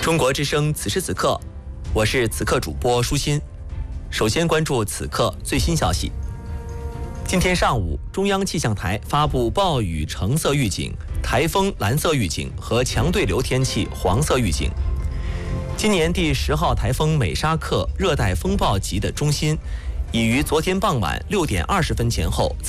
中国之声此时此刻，我是此刻主播舒心。首先关注此刻最新消息。今天上午，中央气象台发布暴雨橙色预警、台风蓝色预警和强对流天气黄色预警。今年第10号台风美沙克热带风暴级的中心，已于昨天傍晚6点20分前后